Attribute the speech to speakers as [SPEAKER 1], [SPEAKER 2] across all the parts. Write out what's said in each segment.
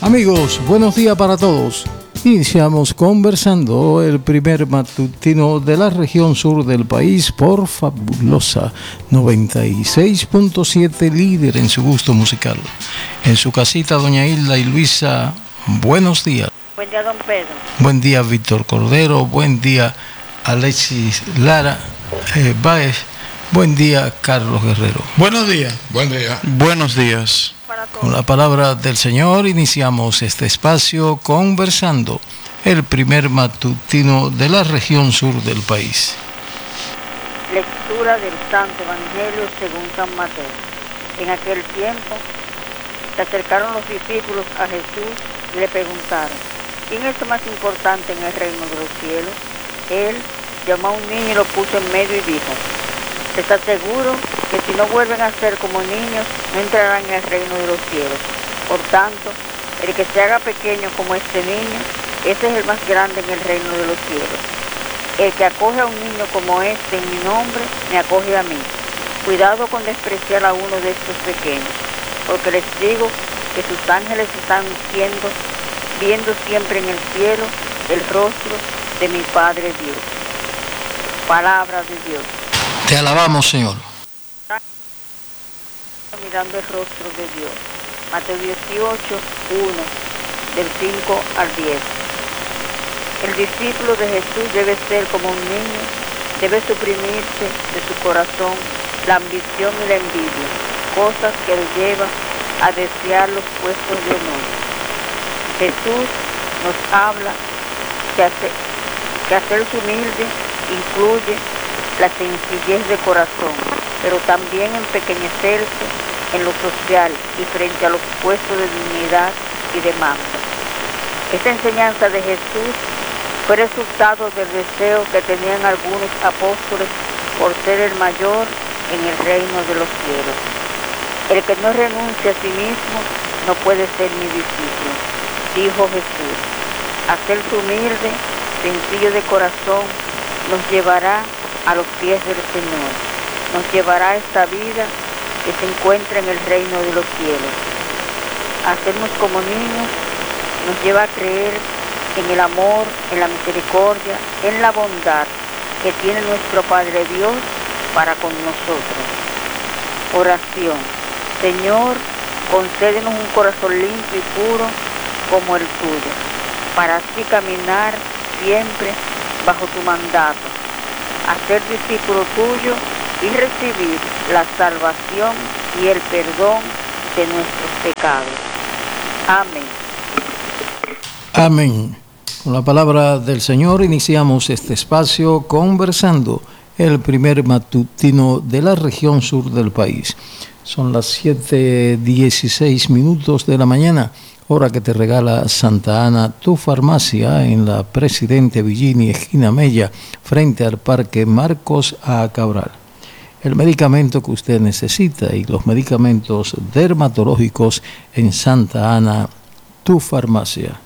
[SPEAKER 1] Amigos, buenos días para todos. Iniciamos conversando el primer matutino de la región sur del país por Fabulosa 96.7, líder en su gusto musical. En su casita, doña Hilda y Luisa, buenos días.
[SPEAKER 2] Buen día, don Pedro.
[SPEAKER 1] Buen día, Víctor Cordero. Buen día, Alexis Lara Báez. Buen día, Carlos Guerrero.
[SPEAKER 3] Buenos días.
[SPEAKER 4] Buen día.
[SPEAKER 3] Buenos días.
[SPEAKER 1] Con la palabra del Señor iniciamos este espacio conversando, el primer matutino de la región sur del país.
[SPEAKER 2] Lectura del Santo Evangelio según San Mateo. En aquel tiempo se acercaron los discípulos a Jesús y le preguntaron: ¿quién es el más importante en el reino de los cielos? Él llamó a un niño y lo puso en medio y dijo: ¿está seguro que si no vuelven a ser como niños, no entrarán en el reino de los cielos? Por tanto, el que se haga pequeño como este niño, ese es el más grande en el reino de los cielos. El que acoge a un niño como este en mi nombre, me acoge a mí. Cuidado con despreciar a uno de estos pequeños, porque les digo que sus ángeles están viendo siempre en el cielo el rostro de mi Padre Dios. Palabra de Dios.
[SPEAKER 1] Te alabamos, Señor.
[SPEAKER 2] Mirando el rostro de Dios. Mateo 18, 1, del 5 al 10. El discípulo de Jesús debe ser como un niño, debe suprimirse de su corazón la ambición y la envidia, cosas que le llevan a desear los puestos de honor. Jesús nos habla que hacerse humilde incluye la sencillez de corazón, pero también empequeñecerse en lo social y frente a los puestos de dignidad y demanda. Esta enseñanza de Jesús fue resultado del deseo que tenían algunos apóstoles por ser el mayor en el reino de los cielos. El que no renuncia a sí mismo no puede ser mi discípulo, dijo Jesús. Hacerse humilde, sencillo de corazón, nos llevará a los pies del Señor, nos llevará a esta vida que se encuentra en el reino de los cielos. Hacernos como niños nos lleva a creer en el amor, en la misericordia, en la bondad que tiene nuestro Padre Dios para con nosotros. Oración. Señor, concédenos un corazón limpio y puro como el tuyo, para así caminar siempre bajo tu mandato, a ser discípulo tuyo y recibir la salvación y el perdón de nuestros pecados. Amén.
[SPEAKER 1] Amén. Con la palabra del Señor iniciamos este espacio conversando, el primer matutino de la región sur del país. Son las 7:16 de la mañana, hora que te regala Santa Ana, tu farmacia, en la Presidente Villini, esquina Mella, frente al Parque Marcos A. Cabral. El medicamento que usted necesita y los medicamentos dermatológicos en Santa Ana, tu farmacia.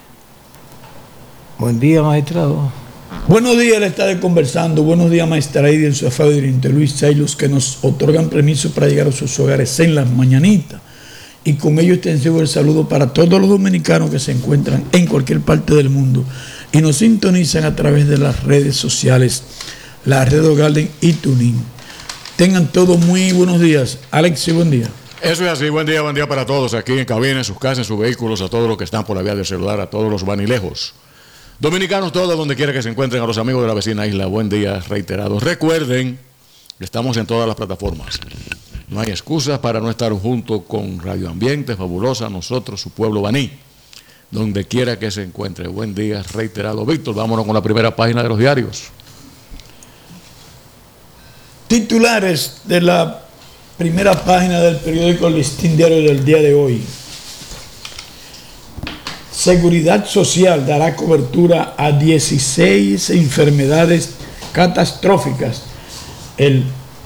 [SPEAKER 1] Buen día, magistrado.
[SPEAKER 3] Buenos días, le estaré conversando. Buenos días, maestra Aida, el sofá de Luis y los que nos otorgan permiso para llegar a sus hogares en las mañanitas. Y con ello extensivo el saludo para todos los dominicanos que se encuentran en cualquier parte del mundo y nos sintonizan a través de las redes sociales, la Red Garden y Tuning. Tengan todos muy buenos días. Alex, buen día.
[SPEAKER 4] Eso es así, buen día para todos aquí en cabina, en sus casas, en sus vehículos, a todos los que están por la vía del celular, a todos los vanilejos. Dominicanos todos, donde quiera que se encuentren, a los amigos de la vecina isla, buen día reiterado. Recuerden que estamos en todas las plataformas. No hay excusas para no estar junto con Radio Ambiente, Fabulosa, nosotros, su pueblo baní, donde quiera que se encuentre. Buen día reiterado. Víctor, vámonos con la primera página de los diarios.
[SPEAKER 3] Titulares de la primera página del periódico Listín Diario del día de hoy. Seguridad Social dará cobertura a 16 enfermedades catastróficas. El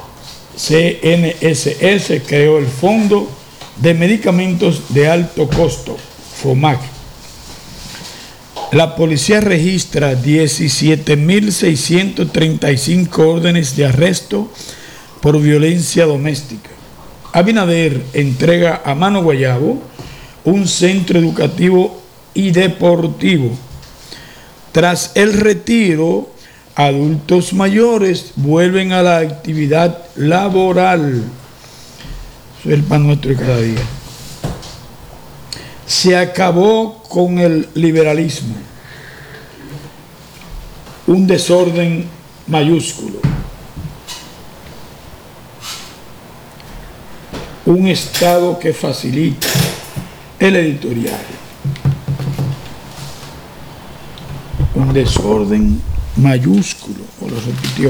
[SPEAKER 3] CNSS creó el Fondo de Medicamentos de Alto Costo, FOMAC. La policía registra 17.635 órdenes de arresto por violencia doméstica. Abinader entrega a Mano Guayabo un centro educativo y deportivo. Tras el retiro, adultos mayores vuelven a la actividad laboral. Eso es el pan nuestro de cada día. Se acabó con el liberalismo, un desorden mayúsculo, un Estado que facilita el editorial, un desorden mayúsculo, o lo repitió.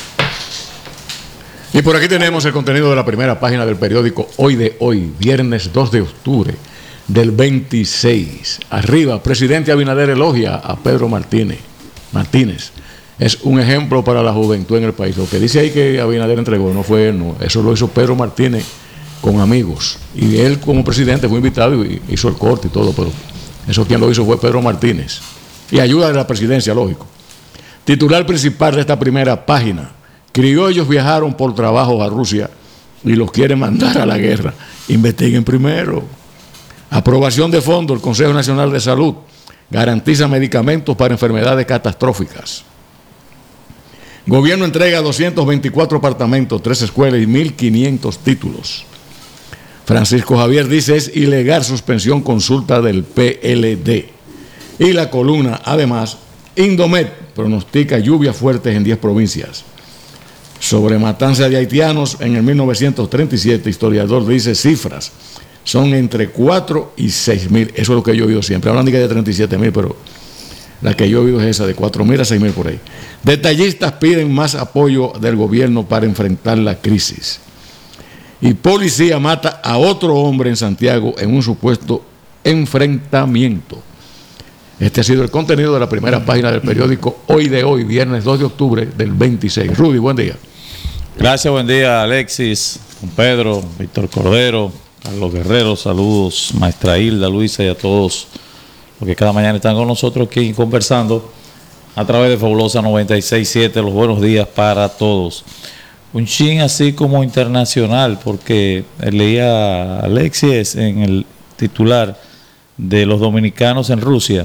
[SPEAKER 4] Y por aquí tenemos el contenido de la primera página del periódico Hoy de Hoy, viernes 2 de octubre del 26. Arriba, presidente Abinader elogia a Pedro Martínez. Es un ejemplo para la juventud en el país. Lo que dice ahí que Abinader entregó no fue él, no. Eso lo hizo Pedro Martínez con amigos. Y él como presidente fue invitado y hizo el corte y todo, pero eso quien lo hizo fue Pedro Martínez. Y ayuda de la presidencia, lógico. Titular principal de esta primera página: criollos viajaron por trabajo a Rusia y los quieren mandar a la guerra. Investiguen primero. Aprobación de fondos. El Consejo Nacional de Salud garantiza medicamentos para enfermedades catastróficas. Gobierno entrega 224 apartamentos, 3 escuelas y 1.500 títulos. Francisco Javier dice es ilegal suspensión consulta del PLD. Y la columna, además, Indomet pronostica lluvias fuertes en 10 provincias. Sobre matanza de haitianos en el 1937, historiador dice cifras, son entre 4 y 6.000. Eso es lo que yo he oído siempre. Hablan de que hay de 37.000, pero la que yo he oído es esa, de 4.000 a 6.000 por ahí. Detallistas piden más apoyo del gobierno para enfrentar la crisis. Y policía mata a otro hombre en Santiago en un supuesto enfrentamiento. Este ha sido el contenido de la primera página del periódico Hoy de Hoy, viernes 2 de octubre del 26. Rudy, buen día.
[SPEAKER 5] Gracias, buen día, Alexis, don Pedro, Víctor Cordero, Carlos Guerrero, saludos, maestra Hilda, Luisa y a todos los que cada mañana están con nosotros aquí conversando a través de Fabulosa 96.7, los buenos días para todos. Un chin así como internacional, porque leía Alexis en el titular de los dominicanos en Rusia.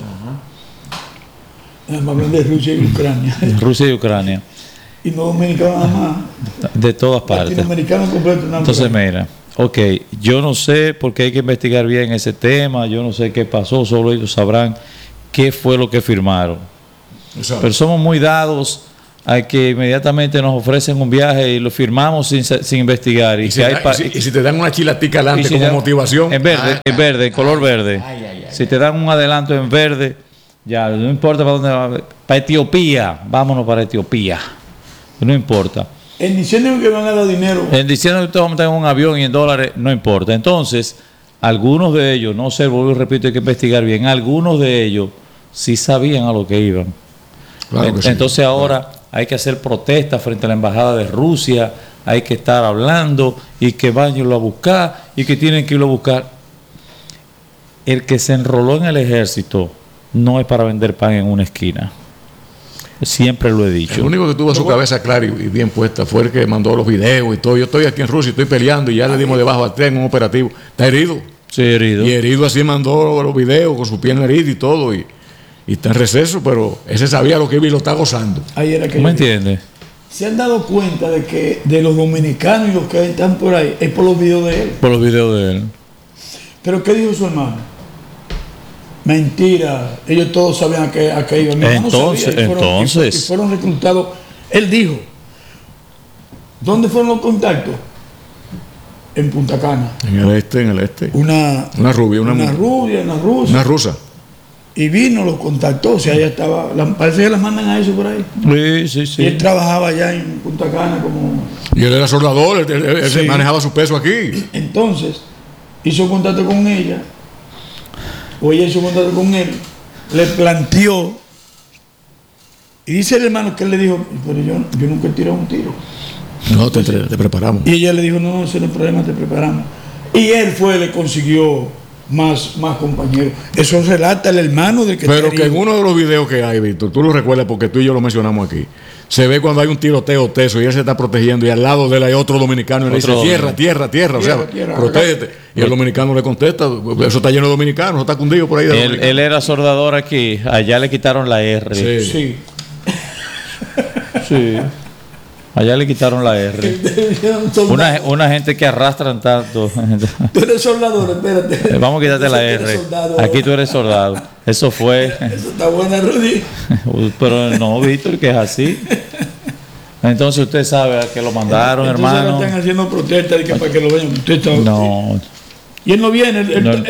[SPEAKER 3] Hablan de Rusia y Ucrania.
[SPEAKER 5] Rusia y Ucrania.
[SPEAKER 3] Y no dominicanos nada más.
[SPEAKER 5] De todas partes.
[SPEAKER 3] Latinoamericanos completos.
[SPEAKER 5] Entonces, mira, ok, yo no sé porque hay que investigar bien ese tema, yo no sé qué pasó, solo ellos sabrán qué fue lo que firmaron. Exacto. Pero somos muy dados a que inmediatamente nos ofrecen un viaje y lo firmamos sin investigar. Y
[SPEAKER 4] si te dan una chilatica adelante como motivación.
[SPEAKER 5] En verde, en color verde. Si te dan un adelanto en verde, ya, no importa para dónde va. Para Etiopía, vámonos para Etiopía. No importa.
[SPEAKER 3] En diciendo que van a dar dinero.
[SPEAKER 5] En diciendo que te vamos a montar en un avión y en dólares, no importa. Entonces, algunos de ellos, no sé, vuelvo y repito, hay que investigar bien, algunos de ellos sí sabían a lo que iban. Claro que entonces sí. Ahora hay que hacer protestas frente a la embajada de Rusia, hay que estar hablando y que vayan a buscar y que tienen que irlo a buscar. El que se enroló en el ejército no es para vender pan en una esquina. Siempre lo he dicho.
[SPEAKER 4] El único que tuvo su cabeza clara y bien puesta fue el que mandó los videos y todo. Yo estoy aquí en Rusia, estoy peleando y ya le dimos debajo al tren en un operativo. Está herido.
[SPEAKER 5] Sí, herido.
[SPEAKER 4] Y herido así mandó los videos con su pierna herida y todo. Y está en receso, pero ese sabía lo que iba y lo está gozando.
[SPEAKER 3] Ahí era que
[SPEAKER 5] ¿me entiendes?
[SPEAKER 3] Se han dado cuenta de que de los dominicanos y los que están por ahí es por los videos de él.
[SPEAKER 5] Por los videos de él.
[SPEAKER 3] ¿Pero qué dijo su hermano? Mentira, ellos todos sabían a qué iban.
[SPEAKER 5] Entonces,
[SPEAKER 3] y fueron reclutados. Él dijo, ¿dónde fueron los contactos? En Punta Cana.
[SPEAKER 4] En el este.
[SPEAKER 3] Una
[SPEAKER 4] rubia,
[SPEAKER 3] una rusa.
[SPEAKER 4] Una rusa.
[SPEAKER 3] Y vino, los contactó, o sea, ella estaba, parece que las mandan a eso por ahí.
[SPEAKER 5] Sí.
[SPEAKER 3] Y él trabajaba allá en Punta Cana como...
[SPEAKER 4] Y él era soldador, él sí. Manejaba su peso aquí.
[SPEAKER 3] Entonces, hizo contacto con ella, o ella hizo contacto con él, le planteó, y dice el hermano que él le dijo, pero yo nunca he tirado un tiro.
[SPEAKER 4] No, te preparamos.
[SPEAKER 3] Y ella le dijo, no, ese no es el problema, te preparamos. Y él le consiguió más compañeros. Eso relata el hermano del que
[SPEAKER 4] pero que en uno de los videos que hay, Víctor, tú lo recuerdas porque tú y yo lo mencionamos aquí, se ve cuando hay un tiroteo teso y él se está protegiendo y al lado de él hay otro dominicano y le dice tierra, o sea, protégete. Y el dominicano le contesta, eso está lleno de dominicanos, eso está cundido por ahí.
[SPEAKER 5] Él era soldador aquí, allá le quitaron la R.
[SPEAKER 3] Sí.
[SPEAKER 5] Sí. Allá le quitaron la R. Una gente que arrastran tanto.
[SPEAKER 3] Tú eres soldador, espérate.
[SPEAKER 5] Vamos a quitarte la R. Aquí tú eres soldado. Eso fue.
[SPEAKER 3] Eso está buena, Rudy.
[SPEAKER 5] Pero no, Víctor, que es así. Entonces usted sabe a que lo mandaron,
[SPEAKER 3] entonces
[SPEAKER 5] hermano.
[SPEAKER 3] Están haciendo protestas para que lo vean. Usted sabe.
[SPEAKER 5] No.
[SPEAKER 3] Y él no viene.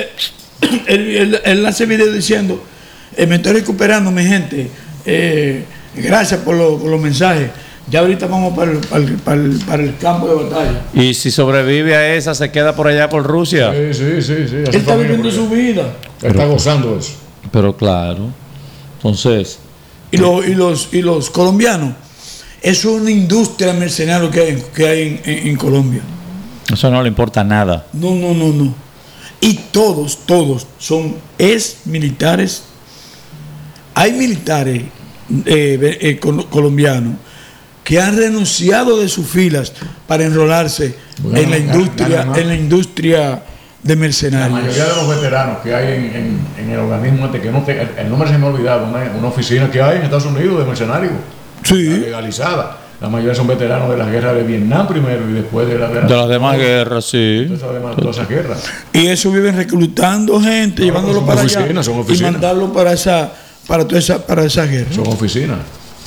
[SPEAKER 3] Él hace videos diciendo: me estoy recuperando, mi gente. Gracias por los mensajes. Ya ahorita vamos para el campo de batalla.
[SPEAKER 5] Y si sobrevive a esa, se queda por allá por Rusia.
[SPEAKER 4] Sí.
[SPEAKER 3] Él está viviendo su vida.
[SPEAKER 4] Está gozando eso.
[SPEAKER 5] Pero claro. Entonces.
[SPEAKER 3] Y los colombianos, eso es una industria mercenaria que hay en Colombia.
[SPEAKER 5] Eso no le importa nada.
[SPEAKER 3] No. Y todos son militares. Hay militares colombianos que han renunciado de sus filas para enrolarse en la industria de mercenarios.
[SPEAKER 4] La mayoría de los veteranos que hay en el organismo que el nombre se me ha olvidado, una oficina que hay en Estados Unidos de mercenarios, legalizada. La mayoría son veteranos de las guerras de Vietnam primero y después de las
[SPEAKER 5] demás guerras, sí.
[SPEAKER 4] De todas esas guerras.
[SPEAKER 3] Y eso viven reclutando gente, llevándolo para allá y mandarlo para esa guerra.
[SPEAKER 4] Son oficinas.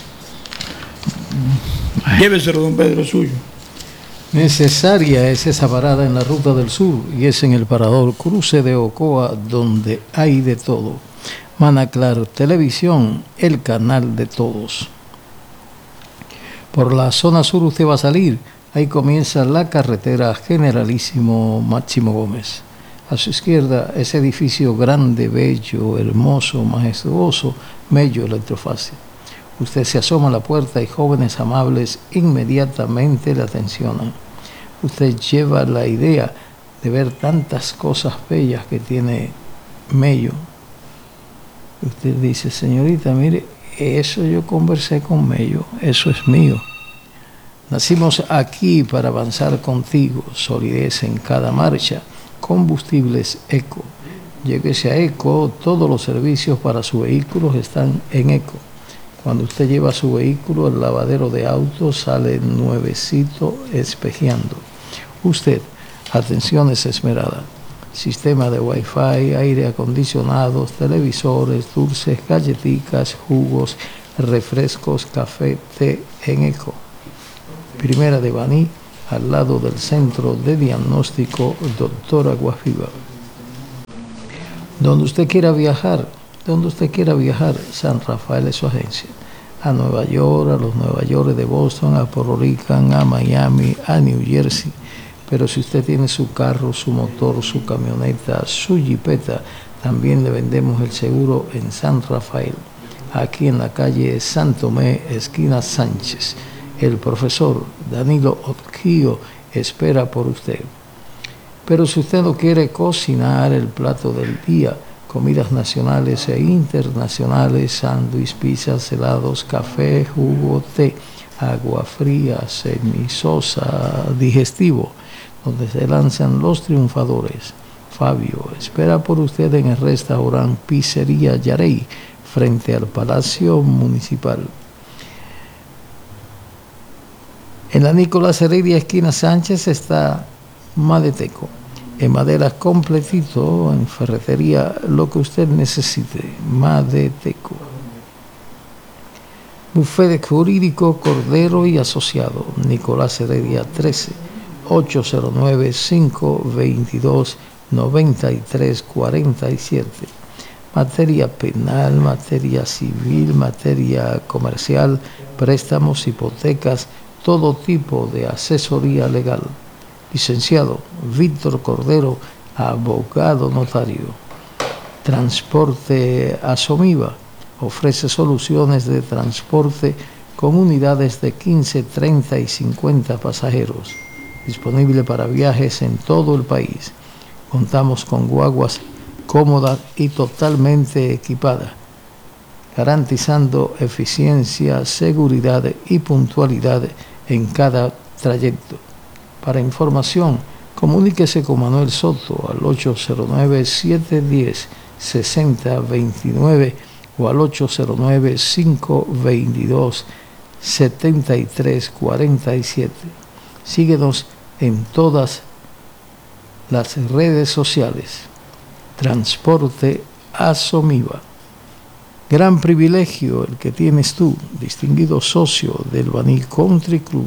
[SPEAKER 3] Lléveselo, don Pedro, suyo.
[SPEAKER 1] Necesaria es esa parada en la Ruta del Sur y es en el parador Cruce de Ocoa donde hay de todo. Manaclar Televisión, el canal de todos. Por la zona sur usted va a salir, ahí comienza la carretera Generalísimo Máximo Gómez. A su izquierda, ese edificio grande, bello, hermoso, majestuoso, Mello Electrofácil. Usted se asoma a la puerta y jóvenes amables inmediatamente le atencionan. Usted lleva la idea de ver tantas cosas bellas que tiene Mello. Usted dice: señorita, mire, eso yo conversé con Mello, eso es mío. Nacimos aquí para avanzar contigo, solidez en cada marcha, combustibles Eco. Lléguese a Eco, todos los servicios para su vehículo están en Eco. Cuando usted lleva su vehículo, el lavadero de autos sale nuevecito espejeando. Usted, atenciones esmerada, sistema de Wi-Fi, aire acondicionado, televisores, dulces, galletitas, jugos, refrescos, café, té en Eco. Primera de Baní, al lado del Centro de Diagnóstico Doctora Guafiba. Donde usted quiera viajar, San Rafael es su agencia. A Nueva York, a los Nueva York de Boston, a Puerto Rican, a Miami, a New Jersey. Pero si usted tiene su carro, su motor, su camioneta, su jipeta, también le vendemos el seguro en San Rafael. Aquí en la calle San Tomé, esquina Sánchez. El profesor Danilo Otquio espera por usted. Pero si usted no quiere cocinar el plato del día, comidas nacionales e internacionales, sándwich, pizzas, helados, café, jugo, té, agua fría, semisosa, digestivo, donde se lanzan los triunfadores. Fabio espera por usted en el restaurante Pizzería Yarey, frente al Palacio Municipal. En la Nicolás Heredia, esquina Sánchez, está Madeteco. En madera completito, en ferretería, lo que usted necesite. Madeteco. Bufete Jurídico Cordero y Asociado. Nicolás Heredia 13, 809-522-9347. Materia penal, materia civil, materia comercial, préstamos, hipotecas, todo tipo de asesoría legal. Licenciado Víctor Cordero, abogado notario. Transporte Asomiva ofrece soluciones de transporte con unidades de 15, 30 y 50 pasajeros. Disponible para viajes en todo el país. Contamos con guaguas cómoda y totalmente equipada, garantizando eficiencia, seguridad y puntualidad en cada trayecto. Para información, comuníquese con Manuel Soto al 809-710-6029 o al 809-522-7347. Síguenos en todas las redes sociales. Transporte Asomiva. Gran privilegio el que tienes tú, distinguido socio del Baní Country Club.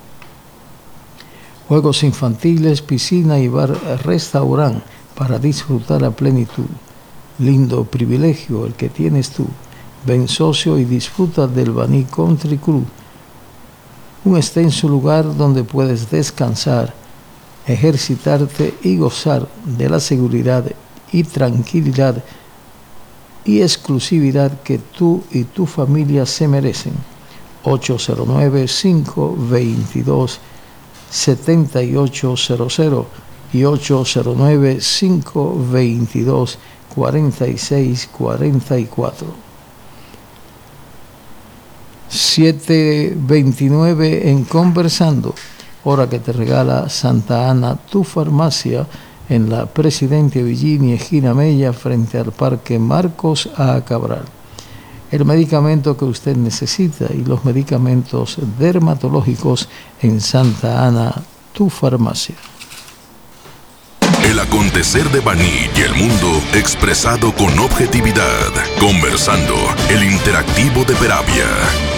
[SPEAKER 1] Juegos infantiles, piscina y bar-restaurant para disfrutar a plenitud. Lindo privilegio el que tienes tú. Ven socio y disfruta del Baní Country Club. Un extenso lugar donde puedes descansar, ejercitarte y gozar de la seguridad y tranquilidad y exclusividad que tú y tu familia se merecen. 809-522-7800 y 809-522-4644. 7:29 en Conversando, hora que te regala Santa Ana, tu farmacia, en la Presidente Virginia, esquina Mella, frente al Parque Marcos A. Cabral. El medicamento que usted necesita y los medicamentos dermatológicos en Santa Ana, tu farmacia.
[SPEAKER 6] El acontecer de Baní y el mundo expresado con objetividad. Conversando, el interactivo de Peravia.